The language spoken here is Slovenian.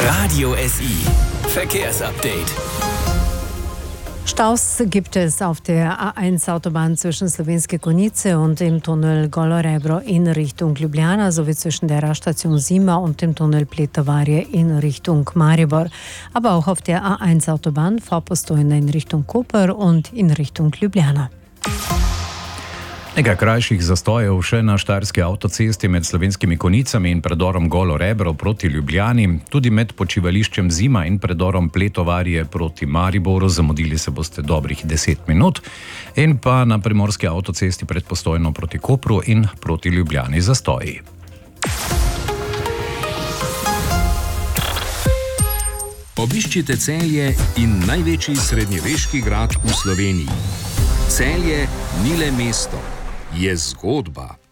Radio SI Verkehrsupdate. Staus gibt es auf der A1-Autobahn zwischen Slovenske Konjice und dem Tunnel Golo Rebro in Richtung Ljubljana, sowie zwischen der Raststation Sima und dem Tunnel Pletovarje in Richtung Maribor. Aber auch auf der A1-Autobahn vor Postojna in Richtung Koper und in Richtung Ljubljana. Nekaj krajših zastojev še na štajerski avtocesti med Slovenskimi Konjicami in predorom Golo Rebro proti Ljubljani, tudi med počivališčem Zima in predorom Pletovarje proti Mariboru, zamudili se boste dobrih 10 minut, in pa na primorski avtocesti pred Postojno proti Kopru in proti Ljubljani zastoji. Obiščite Celje in največji srednjeveški grad v Sloveniji. Celje ni le mesto, je zgodba.